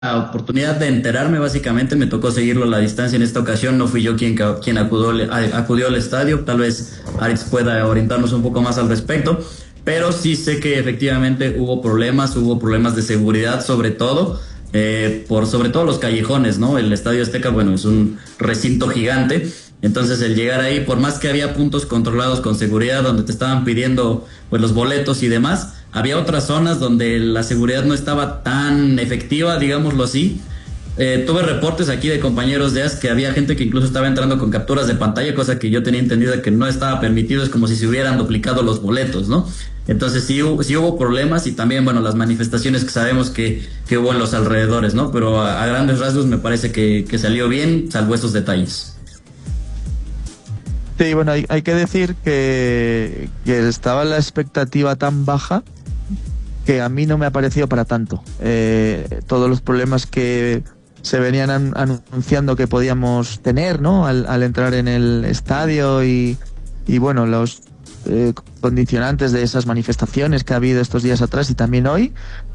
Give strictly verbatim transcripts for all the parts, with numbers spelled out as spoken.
la oportunidad de enterarme, básicamente me tocó seguirlo a la distancia en esta ocasión, no fui yo quien, ca- quien acudió, a- acudió al estadio, tal vez Aritz pueda orientarnos un poco más al respecto, pero sí sé que efectivamente hubo problemas, hubo problemas de seguridad sobre todo, eh, por sobre todo los callejones, ¿no? El Estadio Azteca, bueno, es un recinto gigante, entonces el llegar ahí, por más que había puntos controlados con seguridad donde te estaban pidiendo pues los boletos y demás, había otras zonas donde la seguridad no estaba tan efectiva, digámoslo así. Eh, tuve reportes aquí de compañeros de A S que había gente que incluso estaba entrando con capturas de pantalla, cosa que yo tenía entendida que no estaba permitido, es como si se hubieran duplicado los boletos, ¿no? Entonces sí, hu- sí hubo problemas y también, bueno, las manifestaciones que sabemos que, que hubo en los alrededores, ¿no? Pero a, a grandes rasgos me parece que, que salió bien, salvo estos detalles. Sí, bueno, hay, hay que decir que, que estaba la expectativa tan baja que a mí no me ha parecido para tanto. Eh, todos los problemas que se venían an- anunciando que podíamos tener, ¿no? Al, al entrar en el estadio y, y bueno, los eh, condicionantes de esas manifestaciones que ha habido estos días atrás y también hoy,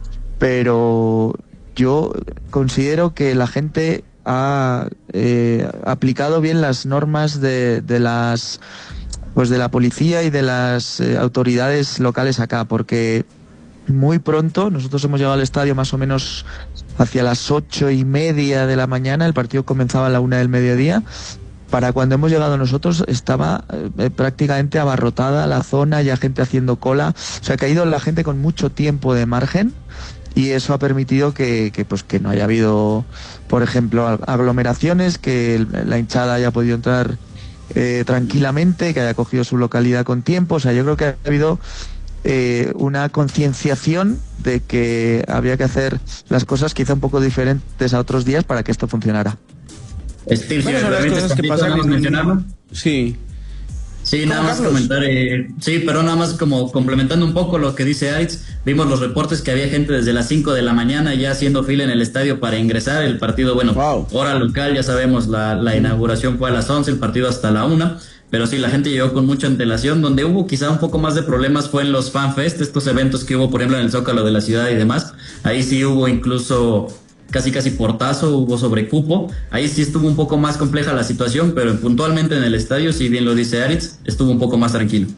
pero yo considero que la gente ha eh, aplicado bien las normas de, de las pues de la policía y de las eh, autoridades locales acá, porque muy pronto, nosotros hemos llegado al estadio más o menos hacia las ocho y media de la mañana, el partido comenzaba a la una del mediodía. Para cuando hemos llegado nosotros estaba eh, prácticamente abarrotada la zona, ya gente haciendo cola, o sea que ha ido la gente con mucho tiempo de margen y eso ha permitido que, que, pues que no haya habido, por ejemplo, aglomeraciones, que el- la hinchada haya podido entrar eh, tranquilamente, que haya cogido su localidad con tiempo. O sea, yo creo que ha habido eh, una concienciación de que había que hacer las cosas quizá un poco diferentes a otros días para que esto funcionara. Steve, si Bueno, me son las permites cosas que tantito, pasan nada más en mencionarlo. un... Sí. Sí, ¿Cómo, nada más Carlos? comentar, eh, sí, pero nada más como complementando un poco lo que dice Aritz, vimos los reportes que había gente desde las cinco de la mañana ya haciendo fila en el estadio para ingresar, el partido, bueno, Wow. hora local, ya sabemos, la, la inauguración fue a las once, el partido hasta la una, pero sí, la gente llegó con mucha antelación, donde hubo quizá un poco más de problemas fue en los FanFest, estos eventos que hubo, por ejemplo, en el Zócalo de la ciudad y demás, ahí sí hubo incluso casi casi portazo, hubo sobrecupo. Ahí sí estuvo un poco más compleja la situación, pero puntualmente en el estadio, si bien lo dice Aritz, estuvo un poco más tranquilo.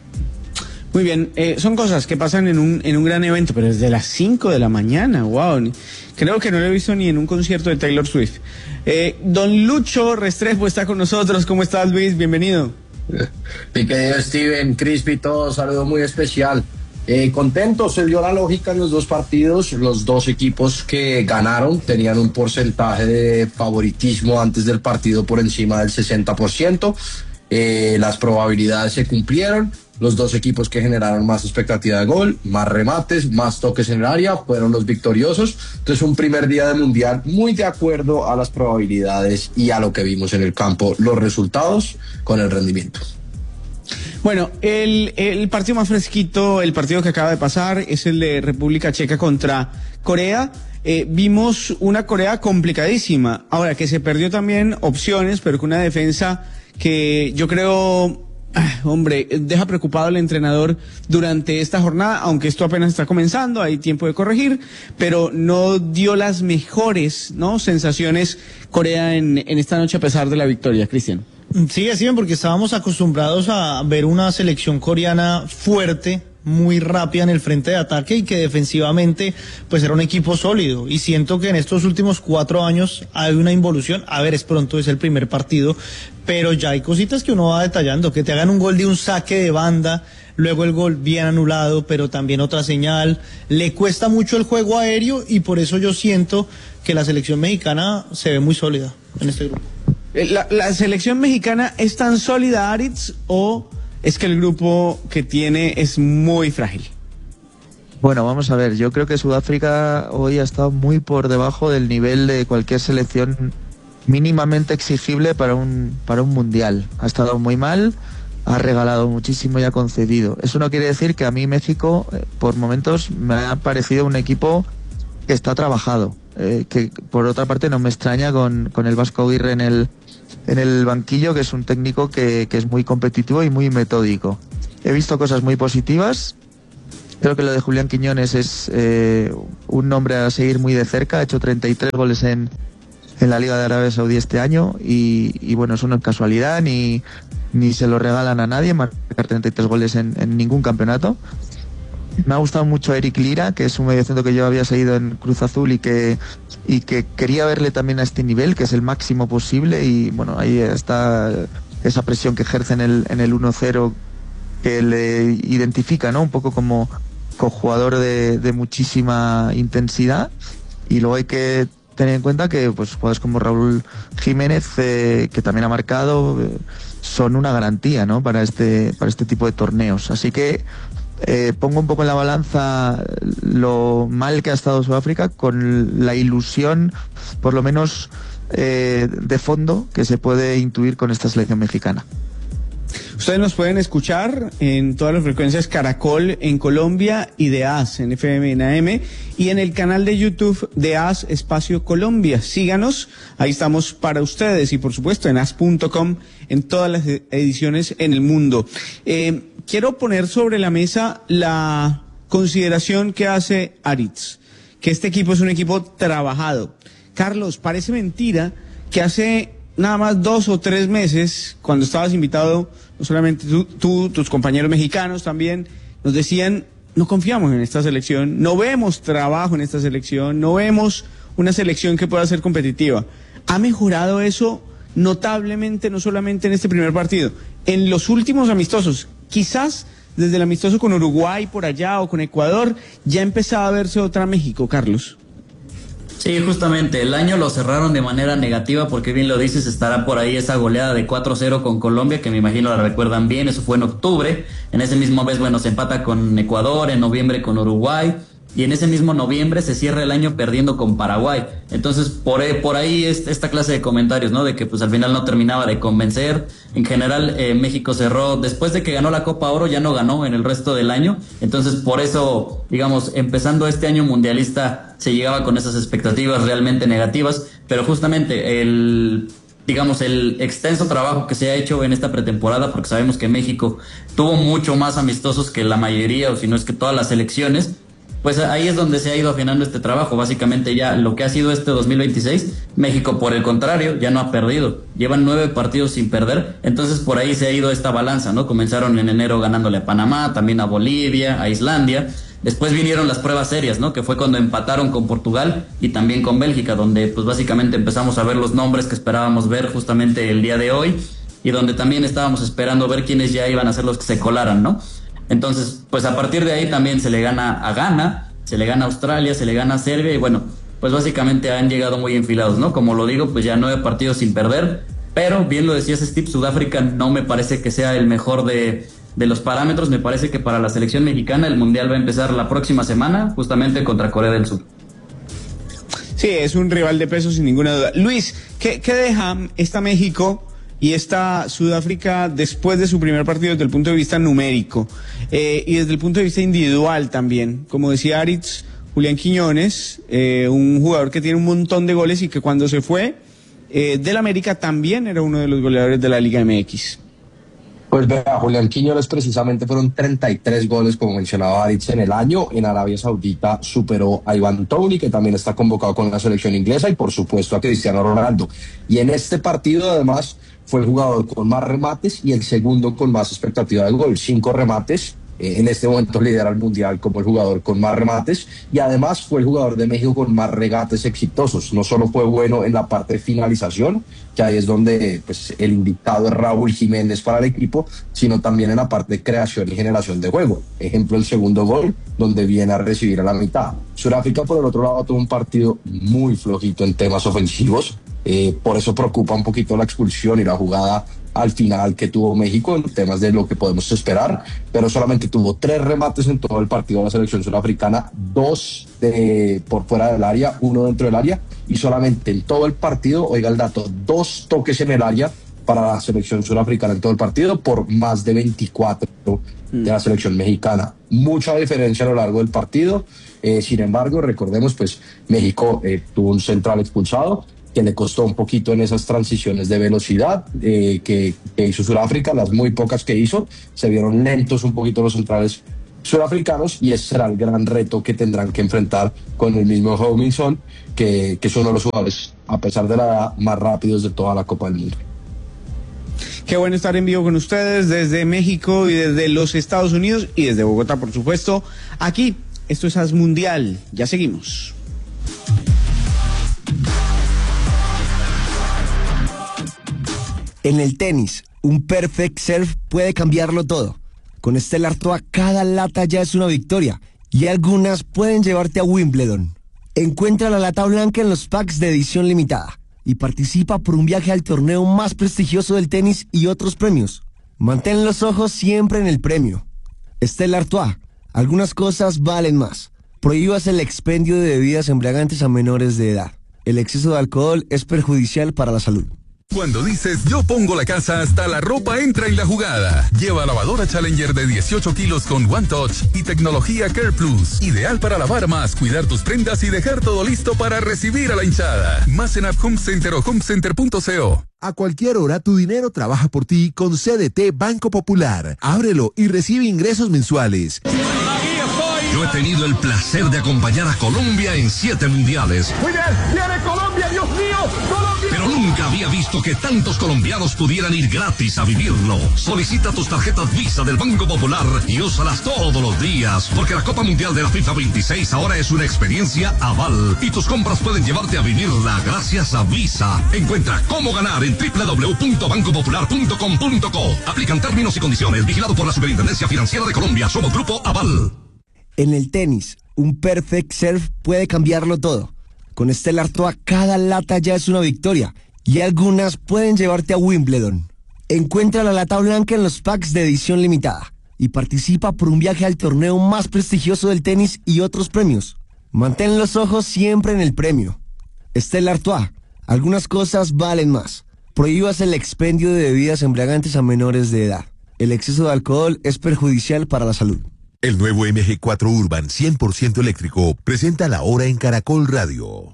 Muy bien, eh, son cosas que pasan en un, en un gran evento, pero desde las cinco de la mañana, wow. Ni- Creo que no lo he visto ni en un concierto de Taylor Swift. Eh, don Lucho Restrepo está con nosotros. ¿Cómo estás, Luis? Bienvenido. Mi querido Steven, Crispy, todo, saludo muy especial. Eh, contento, se dio la lógica en los dos partidos. Los dos equipos que ganaron tenían un porcentaje de favoritismo antes del partido por encima del sesenta por ciento. Eh, las probabilidades se cumplieron. Los dos equipos que generaron más expectativa de gol, más remates, más toques en el área, fueron los victoriosos. Entonces, un primer día de mundial muy de acuerdo a las probabilidades y a lo que vimos en el campo, los resultados con el rendimiento. Bueno, el, el partido más fresquito, el partido que acaba de pasar, es el de República Checa contra Corea. Eh, vimos una Corea complicadísima. Ahora, que se perdió también opciones, pero con una defensa que yo creo, ah, hombre, deja preocupado al entrenador durante esta jornada, aunque esto apenas está comenzando, hay tiempo de corregir, pero no dio las mejores, ¿no?, sensaciones Corea en, en esta noche a pesar de la victoria, Cristian. Sí, así bien, porque estábamos acostumbrados a ver una selección coreana fuerte, muy rápida en el frente de ataque y que defensivamente pues era un equipo sólido, y siento que en estos últimos cuatro años hay una involución. A ver, es pronto, es el primer partido, pero ya hay cositas que uno va detallando, que te hagan un gol de un saque de banda, luego el gol bien anulado, pero también otra señal. Le cuesta mucho el juego aéreo y por eso yo siento que la selección mexicana se ve muy sólida en este grupo. ¿La, la selección mexicana es tan sólida, Aritz, o es que el grupo que tiene es muy frágil? Bueno, vamos a ver, yo creo que Sudáfrica hoy ha estado muy por debajo del nivel de cualquier selección mínimamente exigible para un, para un mundial. Ha estado muy mal, ha regalado muchísimo y ha concedido. Eso no quiere decir que a mí México, eh, por momentos, me ha parecido un equipo que está trabajado. Eh, que por otra parte no me extraña con, con el Vasco Aguirre en el, en el banquillo, que es un técnico que, que es muy competitivo y muy metódico. He visto cosas muy positivas. Creo que lo de Julián Quiñones es eh, un nombre a seguir muy de cerca. Ha hecho treinta y tres goles en, en la Liga de Arabia Saudí este año y, y bueno, eso no es casualidad ni, ni se lo regalan a nadie, marcar treinta y tres goles en, en ningún campeonato. Me ha gustado mucho Eric Lira, que es un mediocentro que yo había seguido en Cruz Azul y que, y que quería verle también a este nivel, que es el máximo posible, y bueno, ahí está esa presión que ejerce en el, en el uno cero, que le identifica, ¿no? Un poco como, como jugador de, de muchísima intensidad. Y luego hay que tener en cuenta que pues jugadores como Raúl Jiménez, eh, que también ha marcado, eh, son una garantía, ¿no? Para este, para este tipo de torneos. Así que Eh, pongo un poco en la balanza lo mal que ha estado Sudáfrica con la ilusión, por lo menos eh, de fondo, que se puede intuir con esta selección mexicana. Ustedes nos pueden escuchar en todas las frecuencias Caracol en Colombia y de A S en F M y en A M y en el canal de YouTube de A S Espacio Colombia. Síganos, ahí estamos para ustedes y por supuesto en A S punto com en todas las ediciones en el mundo. Eh, quiero poner sobre la mesa la consideración que hace Aritz, que este equipo es un equipo trabajado. Carlos, parece mentira que hace nada más dos o tres meses, cuando estabas invitado, no solamente tú, tú, tus compañeros mexicanos también, nos decían, no confiamos en esta selección, no vemos trabajo en esta selección, no vemos una selección que pueda ser competitiva. ¿Ha mejorado eso notablemente, no solamente en este primer partido, en los últimos amistosos? Quizás desde el amistoso con Uruguay por allá o con Ecuador, ya empezaba a verse otra México, Carlos. Sí, justamente, el año lo cerraron de manera negativa porque bien lo dices, estará por ahí esa goleada de cuatro cero con Colombia, que me imagino la recuerdan bien, eso fue en octubre, en ese mismo mes, bueno, se empata con Ecuador, en noviembre con Uruguay, y en ese mismo noviembre se cierra el año perdiendo con Paraguay. Entonces, por, por ahí es esta clase de comentarios, ¿no? De que pues al final no terminaba de convencer. En general, eh, México cerró, después de que ganó la Copa Oro, ya no ganó en el resto del año. Entonces, por eso, digamos, empezando este año mundialista, se llegaba con esas expectativas realmente negativas. Pero justamente el, digamos, el extenso trabajo que se ha hecho en esta pretemporada, porque sabemos que México tuvo mucho más amistosos que la mayoría, o si no es que todas las selecciones, pues ahí es donde se ha ido afinando este trabajo. Básicamente ya lo que ha sido este dos mil veintiséis, México por el contrario ya no ha perdido, llevan nueve partidos sin perder, entonces por ahí se ha ido esta balanza, ¿no? Comenzaron en enero ganándole a Panamá, también a Bolivia, a Islandia, después vinieron las pruebas serias, ¿no? Que fue cuando empataron con Portugal y también con Bélgica, donde pues básicamente empezamos a ver los nombres que esperábamos ver justamente el día de hoy y donde también estábamos esperando ver quiénes ya iban a ser los que se colaran, ¿no? Entonces, pues a partir de ahí también se le gana a Ghana, se le gana a Australia, se le gana a Serbia y bueno, pues básicamente han llegado muy enfilados, ¿no? Como lo digo, pues ya nueve partidos sin perder, pero bien lo decías, Steve, Sudáfrica no me parece que sea el mejor de, de los parámetros. Me parece que para la selección mexicana el Mundial va a empezar la próxima semana, justamente contra Corea del Sur. Sí, es un rival de peso sin ninguna duda. Luis, ¿qué, qué deja esta México y esta Sudáfrica después de su primer partido desde el punto de vista numérico eh, y desde el punto de vista individual también? Como decía Aritz, Julián Quiñones, eh, un jugador que tiene un montón de goles y que cuando se fue eh, del América también era uno de los goleadores de la Liga M X. Pues vea, Julián Quiñones precisamente fueron treinta y tres goles, como mencionaba Aritz, en el año. En Arabia Saudita superó a Ivan Toney, que también está convocado con la selección inglesa, y por supuesto a Cristiano Ronaldo. Y en este partido, además, fue el jugador con más remates y el segundo con más expectativa de gol. Cinco remates. Eh, en este momento lidera el Mundial como el jugador con más remates y además fue el jugador de México con más regates exitosos. No solo fue bueno en la parte de finalización, que ahí es donde pues, el indicado es Raúl Jiménez para el equipo, sino también en la parte de creación y generación de juego. Ejemplo, el segundo gol, donde viene a recibir a la mitad. Sudáfrica, por el otro lado, tuvo un partido muy flojito en temas ofensivos. Eh, por eso preocupa un poquito la expulsión y la jugada al final que tuvo México en temas de lo que podemos esperar, pero solamente tuvo tres remates en todo el partido de la selección sudafricana, dos de, por fuera del área, uno dentro del área, y solamente en todo el partido, oiga el dato, dos toques en el área para la selección sudafricana en todo el partido por más de veinticuatro de la selección mexicana. Mucha diferencia a lo largo del partido. Eh, sin embargo, recordemos, pues México eh, tuvo un central expulsado, que le costó un poquito en esas transiciones de velocidad eh, que, que hizo Sudáfrica, las muy pocas que hizo, se vieron lentos un poquito los centrales sudafricanos, y ese será el gran reto que tendrán que enfrentar con el mismo Heung-min Son, que, que es uno de los jugadores, a pesar de la edad, más rápidos de toda la Copa del Mundo. Qué bueno estar en vivo con ustedes desde México y desde los Estados Unidos y desde Bogotá, por supuesto. Aquí, esto es As Mundial. Ya seguimos. En el tenis, un perfect serve puede cambiarlo todo. Con Stella Artois, cada lata ya es una victoria y algunas pueden llevarte a Wimbledon. Encuentra la lata blanca en los packs de edición limitada y participa por un viaje al torneo más prestigioso del tenis y otros premios. Mantén los ojos siempre en el premio. Stella Artois, algunas cosas valen más. Prohíbas el expendio de bebidas embriagantes a menores de edad. El exceso de alcohol es perjudicial para la salud. Cuando dices yo pongo la casa, hasta la ropa entra en la jugada. Lleva lavadora Challenger de dieciocho kilos con One Touch y tecnología Care Plus. Ideal para lavar más, cuidar tus prendas y dejar todo listo para recibir a la hinchada. Más en App Home Center o homecenter punto co. A cualquier hora tu dinero trabaja por ti con C D T Banco Popular. Ábrelo y recibe ingresos mensuales. Yo he tenido el placer de acompañar a Colombia en siete mundiales. Muy bien, viene Colombia, Dios mío, Colombia. Pero nunca había visto que tantos colombianos pudieran ir gratis a vivirlo. Solicita tus tarjetas Visa del Banco Popular y úsalas todos los días, porque la Copa Mundial de la FIFA veintiséis ahora es una experiencia aval y tus compras pueden llevarte a vivirla gracias a Visa. Encuentra cómo ganar en doble u doble u doble u punto banco popular punto com punto co. Aplican términos y condiciones. Vigilado por la Superintendencia Financiera de Colombia. Somos Grupo Aval. En el tenis, un perfect serve puede cambiarlo todo. Con Stella Artois, cada lata ya es una victoria y algunas pueden llevarte a Wimbledon. Encuentra la lata blanca en los packs de edición limitada y participa por un viaje al torneo más prestigioso del tenis y otros premios. Mantén los ojos siempre en el premio. Stella Artois, algunas cosas valen más. Prohíbas el expendio de bebidas embriagantes a menores de edad. El exceso de alcohol es perjudicial para la salud. El nuevo M G cuatro Urban cien por ciento eléctrico presenta la hora en Caracol Radio.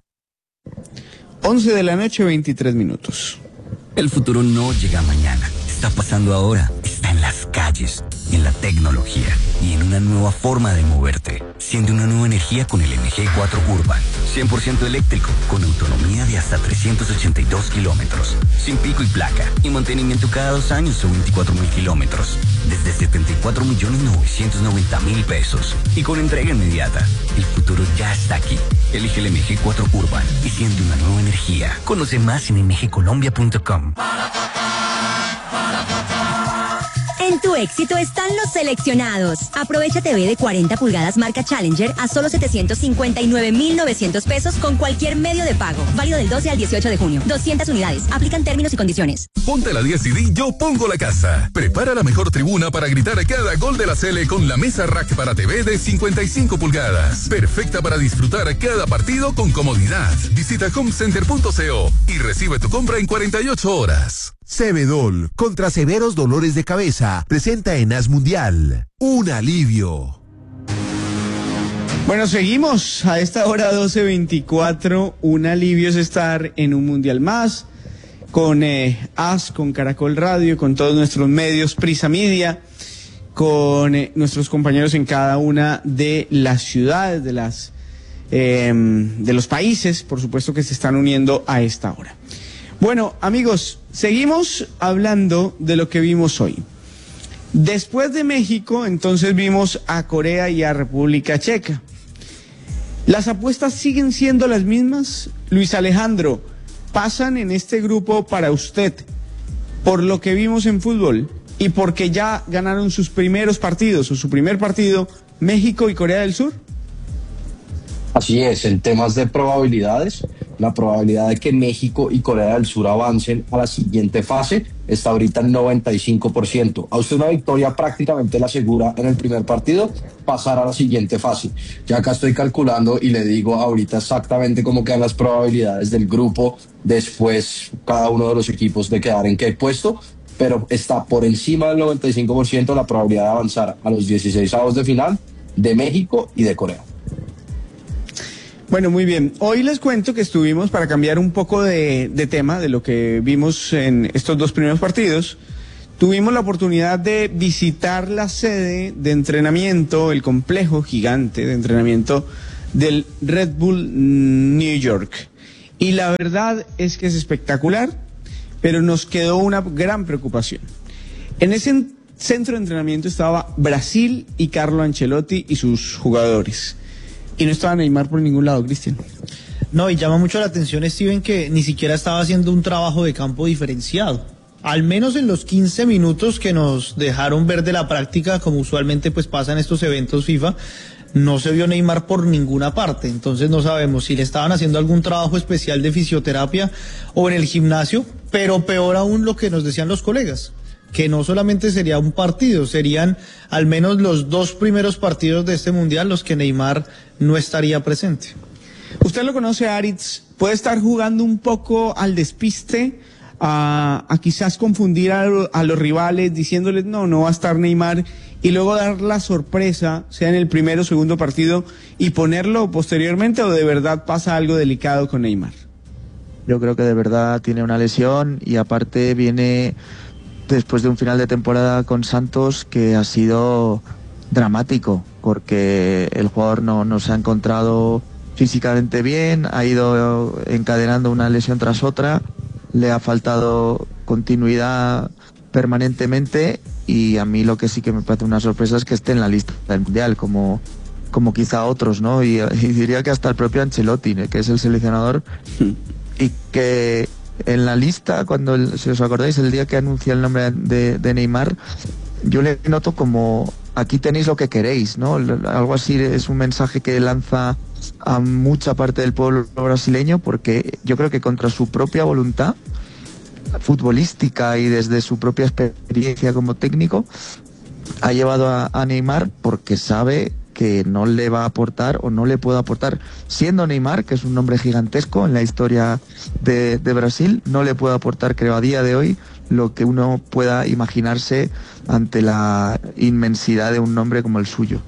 once de la noche, veintitrés minutos. El futuro no llega mañana. Está pasando ahora. Está en las calles, en la tecnología y en una nueva forma de moverte. Siente una nueva energía con el M G cuatro Urban. cien por ciento eléctrico, con autonomía de hasta trescientos ochenta y dos kilómetros. Sin pico y placa. Y mantenimiento cada dos años o veinticuatro mil kilómetros. Desde setenta y cuatro millones novecientos noventa mil pesos. Y con entrega inmediata. El futuro ya está aquí. Elige el M G cuatro Urban y siente una nueva energía. Conoce más en m g colombia punto com. En tu éxito están los seleccionados. Aprovecha T V de cuarenta pulgadas marca Challenger a solo setecientos cincuenta y nueve mil novecientos pesos con cualquier medio de pago. Válido del doce al dieciocho de junio. doscientas unidades. Aplican términos y condiciones. Ponte la diez y di yo pongo la casa. Prepara la mejor tribuna para gritar a cada gol de la Sele con la mesa rack para T V de cincuenta y cinco pulgadas. Perfecta para disfrutar cada partido con comodidad. Visita homecenter punto co y recibe tu compra en cuarenta y ocho horas. Cebedol, contra severos dolores de cabeza, presenta en As Mundial un alivio. Bueno, seguimos a esta hora doce veinticuatro. Un alivio es estar en un mundial más con eh, As, con Caracol Radio, con todos nuestros medios, Prisa Media, con eh, nuestros compañeros en cada una de las ciudades, de las eh, de los países, por supuesto, que se están uniendo a esta hora. Bueno, amigos, seguimos hablando de lo que vimos hoy. Después de México, entonces vimos a Corea y a República Checa. ¿Las apuestas siguen siendo las mismas? Luis Alejandro, ¿pasan en este grupo para usted por lo que vimos en fútbol y porque ya ganaron sus primeros partidos o su primer partido México y Corea del Sur? Así es, en temas de probabilidades, la probabilidad de que México y Corea del Sur avancen a la siguiente fase está ahorita en noventa y cinco por ciento. A usted una victoria prácticamente la asegura en el primer partido pasar a la siguiente fase. Ya acá estoy calculando y le digo ahorita exactamente cómo quedan las probabilidades del grupo después cada uno de los equipos de quedar en qué puesto, pero está por encima del noventa y cinco por ciento la probabilidad de avanzar a los dieciseisavos de final de México y de Corea. Bueno, muy bien. Hoy les cuento que estuvimos, para cambiar un poco de, de tema de lo que vimos en estos dos primeros partidos, tuvimos la oportunidad de visitar la sede de entrenamiento, el complejo gigante de entrenamiento del Red Bull New York. Y la verdad es que es espectacular, pero nos quedó una gran preocupación. En ese centro de entrenamiento estaba Brasil y Carlo Ancelotti y sus jugadores. Y no estaba Neymar por ningún lado, Cristian. No, y llama mucho la atención, Steven, que ni siquiera estaba haciendo un trabajo de campo diferenciado. Al menos en los quince minutos que nos dejaron ver de la práctica, como usualmente pues pasa en estos eventos FIFA, no se vio Neymar por ninguna parte. Entonces no sabemos si le estaban haciendo algún trabajo especial de fisioterapia o en el gimnasio, pero peor aún lo que nos decían los colegas, que no solamente sería un partido, serían al menos los dos primeros partidos de este mundial los que Neymar no estaría presente. Usted lo conoce, Aritz, puede estar jugando un poco al despiste, a, a quizás confundir a, a los rivales diciéndoles no, no va a estar Neymar, y luego dar la sorpresa, sea en el primero o segundo partido, y ponerlo posteriormente, o de verdad pasa algo delicado con Neymar. Yo creo que de verdad tiene una lesión y aparte viene después de un final de temporada con Santos que ha sido dramático, porque el jugador no, no se ha encontrado físicamente bien, ha ido encadenando una lesión tras otra, le ha faltado continuidad permanentemente, y a mí lo que sí que me parece una sorpresa es que esté en la lista del Mundial, como, como quizá otros, ¿no? Y, y diría que hasta el propio Ancelotti, ¿no?, que es el seleccionador, y que en la lista, cuando, el, si os acordáis, el día que anuncia el nombre de, de Neymar, yo le noto como, aquí tenéis lo que queréis, ¿no? Algo así, es un mensaje que lanza a mucha parte del pueblo brasileño, porque yo creo que contra su propia voluntad futbolística y desde su propia experiencia como técnico ha llevado a, a Neymar, porque sabe que no le va a aportar o no le puede aportar, siendo Neymar, que es un nombre gigantesco en la historia de, de Brasil, no le puede aportar, creo, a día de hoy lo que uno pueda imaginarse ante la inmensidad de un nombre como el suyo.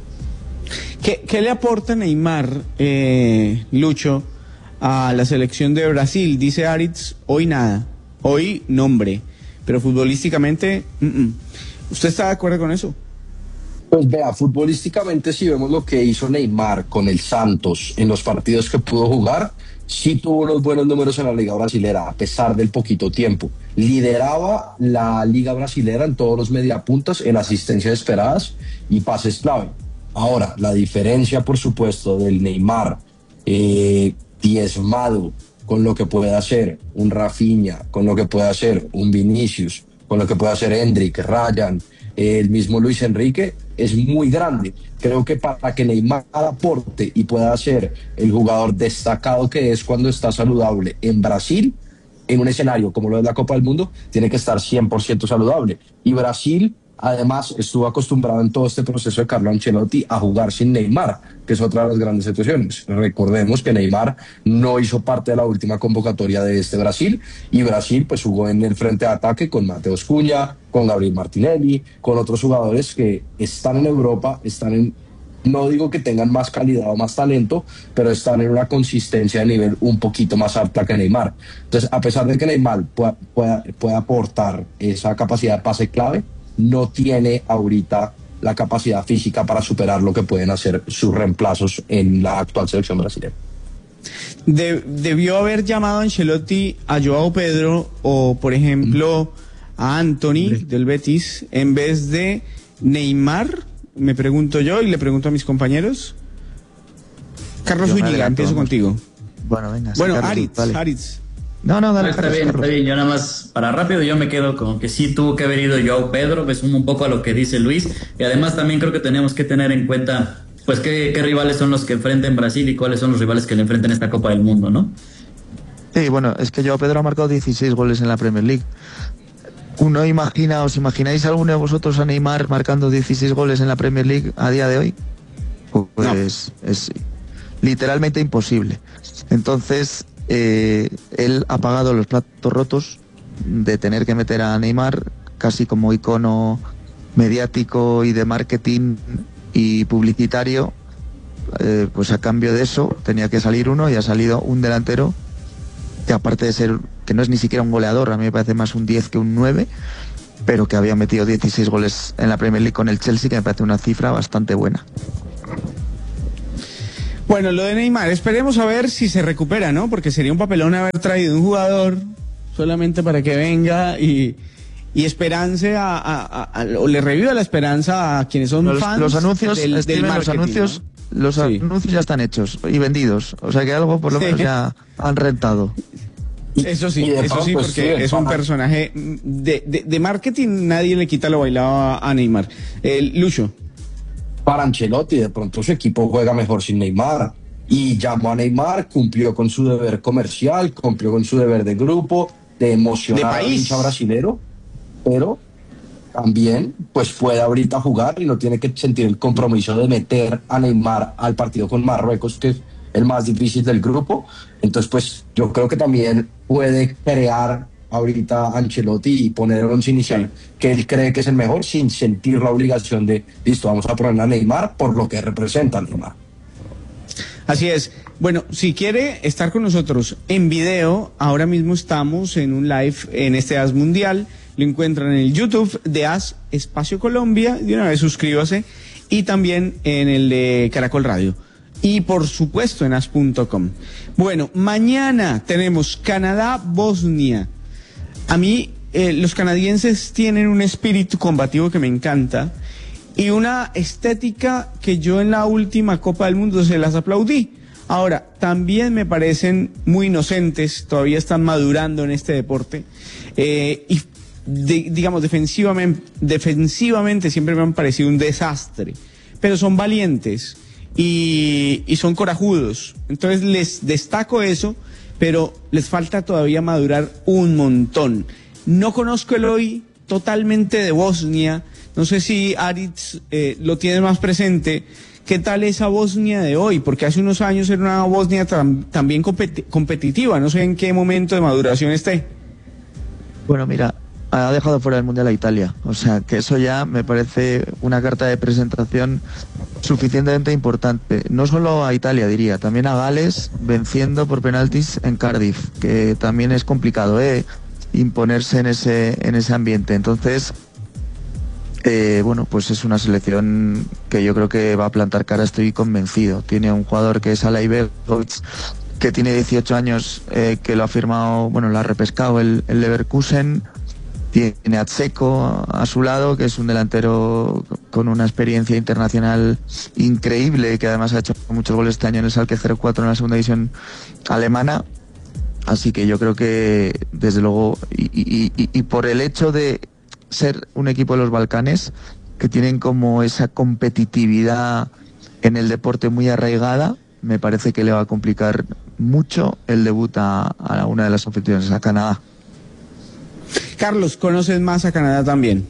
¿Qué, qué le aporta Neymar, eh, Lucho, a la selección de Brasil? Dice Aritz, hoy nada, hoy nombre, pero futbolísticamente, mm -mm. ¿Usted está de acuerdo con eso? Pues vea, futbolísticamente, si vemos lo que hizo Neymar con el Santos en los partidos que pudo jugar, sí tuvo unos buenos números en la Liga Brasilera, a pesar del poquito tiempo. Lideraba la Liga Brasilera en todos los mediapuntas, en asistencias esperadas y pases clave. Ahora, la diferencia, por supuesto, del Neymar eh, diezmado con lo que puede hacer un Rafinha, con lo que puede hacer un Vinicius, con lo que puede hacer Endrick, Ryan, eh, el mismo Luis Enrique, es muy grande. Creo que para que Neymar aporte y pueda ser el jugador destacado que es cuando está saludable en Brasil, en un escenario como lo es la Copa del Mundo, tiene que estar cien por ciento saludable. Y Brasil, además, estuvo acostumbrado en todo este proceso de Carlo Ancelotti a jugar sin Neymar, que es otra de las grandes situaciones. Recordemos que Neymar no hizo parte de la última convocatoria de este Brasil, y Brasil pues jugó en el frente de ataque con Mateus Cunha, con Gabriel Martinelli, con otros jugadores que están en Europa, están en, no digo que tengan más calidad o más talento, pero están en una consistencia de nivel un poquito más alta que Neymar. Entonces, a pesar de que Neymar pueda, pueda, pueda aportar esa capacidad de pase clave, no tiene ahorita la capacidad física para superar lo que pueden hacer sus reemplazos en la actual selección brasileña. De, debió haber llamado a Ancelotti a Joao Pedro o, por ejemplo, a Anthony del Betis en vez de Neymar, me pregunto yo y le pregunto a mis compañeros. Carlos Zúñiga, empiezo contigo. Bueno, venga. Bueno, Aritz, vale. Aritz. No, no, dale. No, está bien, está bien. Yo nada más, para rápido, yo me quedo con que sí tuvo que haber ido Joao Pedro, me sumo un poco a lo que dice Luis, y además también creo que tenemos que tener en cuenta, pues, qué, qué rivales son los que enfrenten Brasil y cuáles son los rivales que le enfrenten esta Copa del Mundo, ¿no? Sí, bueno, es que Joao Pedro ha marcado dieciséis goles en la Premier League. Uno imagina, ¿os imagináis alguno de vosotros a Neymar marcando dieciséis goles en la Premier League a día de hoy? Pues no. es, es literalmente imposible. Entonces, eh, él ha pagado los platos rotos de tener que meter a Neymar casi como icono mediático y de marketing y publicitario. Eh, pues a cambio de eso tenía que salir uno, y ha salido un delantero que, aparte de ser, que no es ni siquiera un goleador, a mí me parece más un diez que un nueve, pero que había metido dieciséis goles en la Premier League con el Chelsea, que me parece una cifra bastante buena. Bueno, lo de Neymar, esperemos a ver si se recupera, ¿no? Porque sería un papelón haber traído un jugador solamente para que venga y, y esperance a, a, a, a o le reviva la esperanza a quienes son los, fans los anuncios, del, del marketing, los anuncios, ¿no? Los sí. anuncios ya están hechos y vendidos, o sea que algo por lo sí. menos ya han rentado. Eso sí, eso sí, porque sí, es un personaje de, de, de marketing, nadie le quita lo bailado a Neymar. Eh, Lucho. Para Ancelotti, de pronto su equipo juega mejor sin Neymar. Y llamó a Neymar, cumplió con su deber comercial, cumplió con su deber de grupo, de emocionar al hincha brasilero, pero también pues puede ahorita jugar y no tiene que sentir el compromiso de meter a Neymar al partido con Marruecos, que es el más difícil del grupo. Entonces pues yo creo que también puede crear ahorita Ancelotti y poner el once inicial que él cree que es el mejor, sin sentir la obligación de, listo, vamos a poner a Neymar por lo que representa Neymar. Así es. Bueno, si quiere estar con nosotros en video, ahora mismo estamos en un live en este A S Mundial. Lo encuentran en el YouTube de A S Espacio Colombia. De una vez suscríbase. Y también en el de Caracol Radio. Y por supuesto en as punto com. Bueno, mañana tenemos Canadá-Bosnia. A mí, eh, los canadienses tienen un espíritu combativo que me encanta. Y una estética que yo en la última Copa del Mundo se las aplaudí. Ahora, también me parecen muy inocentes, todavía están madurando en este deporte. Eh, y, de, digamos, defensivamente, defensivamente siempre me han parecido un desastre. Pero son valientes y, y son corajudos. Entonces les destaco eso, pero les falta todavía madurar un montón. No conozco el hoy totalmente de Bosnia. No sé si Aritz eh, lo tiene más presente. ¿Qué tal esa Bosnia de hoy? Porque hace unos años era una Bosnia tam, también competi competitiva. No sé en qué momento de maduración esté. Bueno, mira, ha dejado fuera del Mundial a Italia. O sea, que eso ya me parece una carta de presentación suficientemente importante. No solo a Italia, diría, también a Gales, venciendo por penaltis en Cardiff, que también es complicado, ¿eh? imponerse en ese, en ese ambiente. Entonces... Eh, bueno, pues es una selección que yo creo que va a plantar cara, estoy convencido. Tiene un jugador que es Alay Begovic, que tiene dieciocho años, eh, que lo ha firmado, bueno, lo ha repescado el, el Leverkusen. Tiene a Dzeko a su lado, que es un delantero con una experiencia internacional increíble, que además ha hecho muchos goles este año en el Schalke cero cuatro en la segunda división alemana. Así que yo creo que, desde luego, y, y, y, y por el hecho de ser un equipo de los Balcanes, que tienen como esa competitividad en el deporte muy arraigada, me parece que le va a complicar mucho el debut a, a una de las anfitriones, a Canadá. Carlos, ¿conoces más a Canadá también?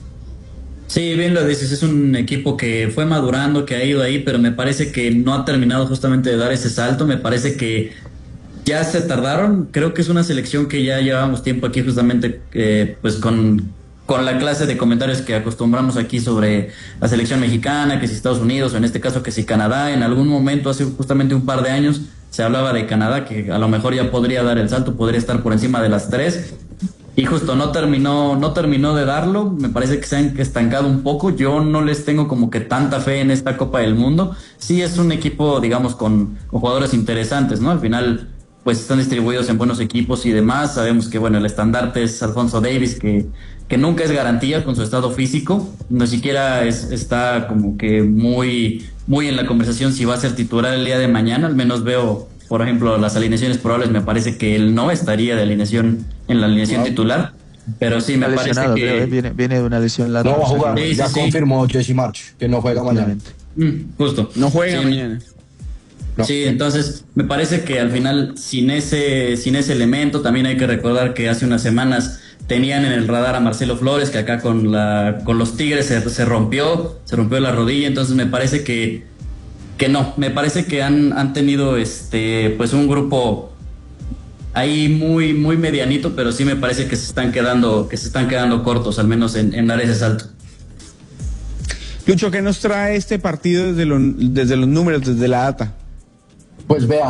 Sí, bien lo dices, es un equipo que fue madurando, que ha ido ahí, pero me parece que no ha terminado justamente de dar ese salto. Me parece que ya se tardaron. Creo que es una selección que ya llevamos tiempo aquí justamente eh, pues con... con la clase de comentarios que acostumbramos aquí sobre la selección mexicana, que si Estados Unidos, o en este caso que si Canadá. En algún momento, hace justamente un par de años, se hablaba de Canadá, que a lo mejor ya podría dar el salto, podría estar por encima de las tres, y justo no terminó, no terminó de darlo. Me parece que se han estancado un poco. Yo no les tengo como que tanta fe en esta Copa del Mundo. Sí es un equipo, digamos, con, con jugadores interesantes, ¿no? Al final, pues están distribuidos en buenos equipos y demás. Sabemos que, bueno, el estandarte es Alphonso Davies, que que nunca es garantía con su estado físico, no siquiera es, está como que muy, muy en la conversación si va a ser titular el día de mañana. Al menos veo, por ejemplo, las alineaciones probables, me parece que él no estaría de alineación en la alineación no. titular, pero sí me parece que... Creo, ¿eh? viene, viene de una lesión lateral. No va a jugar, sí, ya sí, confirmó sí. Jesse March, que no juega mañana. Mm, justo. No juega sí, mañana. No. Sí, entonces me parece que al final, sin ese, sin ese elemento, también hay que recordar que hace unas semanas tenían en el radar a Marcelo Flores, que acá con la con los Tigres se, se rompió, se rompió la rodilla. Entonces me parece que que no, me parece que han, han tenido este pues un grupo ahí muy muy medianito, pero sí me parece que se están quedando que se están quedando cortos, al menos en, en dar ese salto. Lucho, ¿qué nos trae este partido desde, lo, desde los números, desde la data? Pues vea,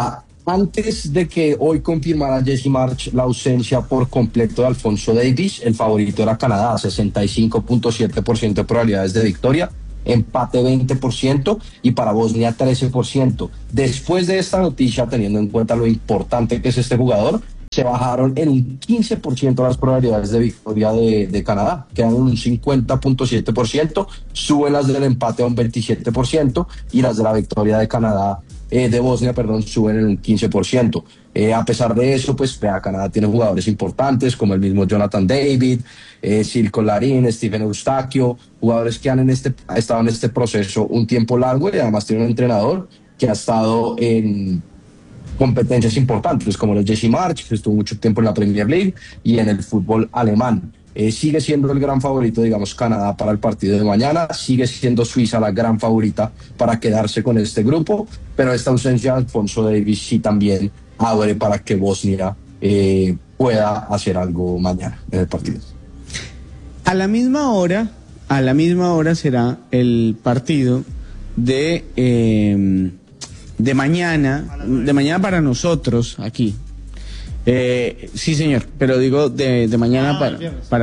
Antes de que hoy confirmara Jesse Marsch la ausencia por completo de Alphonso Davies, el favorito era Canadá, sesenta y cinco punto siete por ciento de probabilidades de victoria, empate veinte por ciento y para Bosnia trece por ciento. Después de esta noticia, teniendo en cuenta lo importante que es este jugador, se bajaron en un quince por ciento las probabilidades de victoria de, de Canadá, quedan en un cincuenta punto siete por ciento, suben las del empate a un veintisiete por ciento y las de la victoria de Canadá, eh, de Bosnia, perdón, suben en un quince por ciento. Eh, a pesar de eso, pues vea, Canadá tiene jugadores importantes como el mismo Jonathan David, eh, Silko Larin, Stephen Eustaquio, jugadores que han en este, estado en este proceso un tiempo largo y además tiene un entrenador que ha estado en competencias importantes como el Jesse Marsch, que estuvo mucho tiempo en la Premier League y en el fútbol alemán. Eh, sigue siendo el gran favorito, digamos, Canadá para el partido de mañana, sigue siendo Suiza la gran favorita para quedarse con este grupo, pero esta ausencia de Alphonso Davies sí también abre para que Bosnia eh, pueda hacer algo mañana en el partido. A la misma hora, a la misma hora será el partido de... Eh, de mañana, de mañana para nosotros aquí. Eh, sí, señor, pero digo de, de mañana para, para